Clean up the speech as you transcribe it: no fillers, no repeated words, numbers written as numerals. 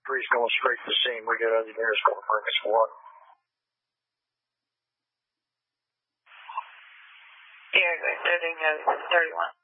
Three's going straight to the scene. We got engineers going to bring us one. Yeah, 31.